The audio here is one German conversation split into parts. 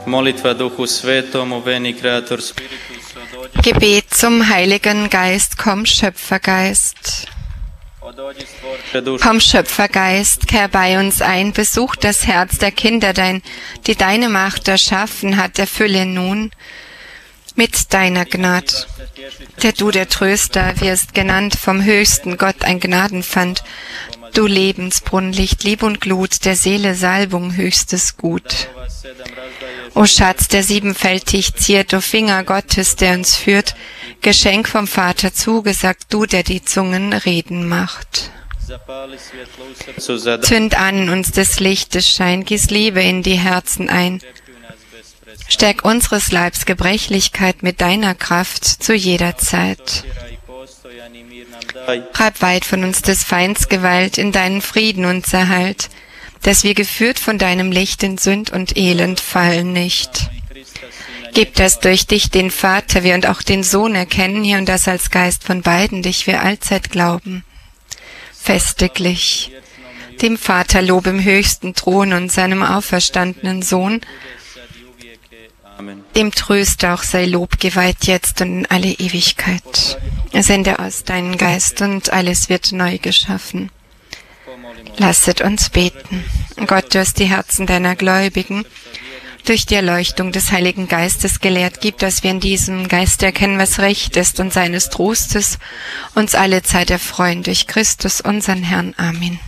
Molitva Duchu Svetomu, veni Creator Spiritus. Gebet zum Heiligen Geist, komm Schöpfergeist. Komm Schöpfergeist, kehr bei uns ein, besuch das Herz der Kinder dein, die deine Macht erschaffen hat, erfülle nun mit deiner Gnade. Der du der Tröster wirst genannt, vom höchsten Gott ein Gnadenpfand. Du Lebensbrunnlicht, Lieb und Glut, der Seele Salbung, höchstes Gut. O Schatz, der siebenfältig ziert, o Finger Gottes, der uns führt, Geschenk vom Vater zugesagt, du, der die Zungen reden macht. Zünd an uns des Lichtes Schein, gieß Liebe in die Herzen ein. Stärk unseres Leibs Gebrechlichkeit mit deiner Kraft zu jeder Zeit. Treib weit von uns des Feinds Gewalt, in deinen Frieden uns erhalt, dass wir geführt von deinem Licht in Sünd und Elend fallen nicht. Gib, dass durch dich den Vater wir und auch den Sohn erkennen, hier und das als Geist von beiden dich wir allzeit glauben. Festiglich, dem Vater Lob im höchsten Thron und seinem auferstandenen Sohn, dem Tröster auch sei Lob geweiht jetzt und in alle Ewigkeit. Sende aus deinen Geist und alles wird neu geschaffen. Lasset uns beten. Gott, du hast die Herzen deiner Gläubigen durch die Erleuchtung des Heiligen Geistes gelehrt. Gib, dass wir in diesem Geist erkennen, was recht ist und seines Trostes uns alle Zeit erfreuen durch Christus, unseren Herrn. Amen.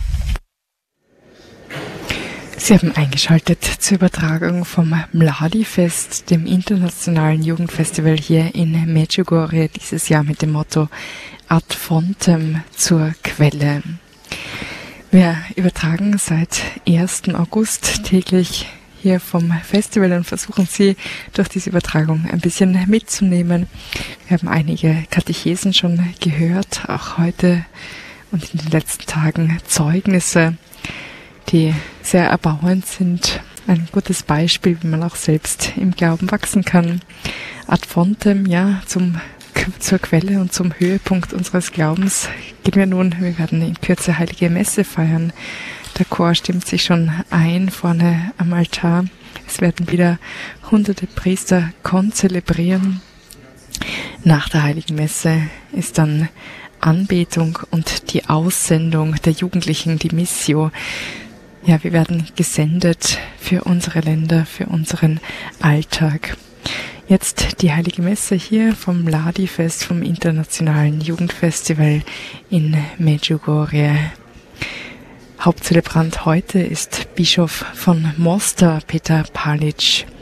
Sie haben eingeschaltet zur Übertragung vom Mladi-Fest, dem internationalen Jugendfestival hier in Medjugorje, dieses Jahr mit dem Motto Ad Fontem, zur Quelle. Wir übertragen seit 1. August täglich hier vom Festival und versuchen Sie durch diese Übertragung ein bisschen mitzunehmen. Wir haben einige Katechesen schon gehört, auch heute und in den letzten Tagen Zeugnisse, die sehr erbauend sind. Ein gutes Beispiel, wie man auch selbst im Glauben wachsen kann. Ad Fontem, ja, zur Quelle und zum Höhepunkt unseres Glaubens gehen wir nun. Wir werden in Kürze Heilige Messe feiern. Der Chor stimmt sich schon ein vorne am Altar. Es werden wieder hunderte Priester konzelebrieren. Nach der Heiligen Messe ist dann Anbetung und die Aussendung der Jugendlichen, die Missio. Ja, wir werden gesendet für unsere Länder, für unseren Alltag. Jetzt die Heilige Messe hier vom Mladi-Fest, vom Internationalen Jugendfestival in Medjugorje. Hauptzelebrant heute ist Bischof von Mostar, Petar Palic.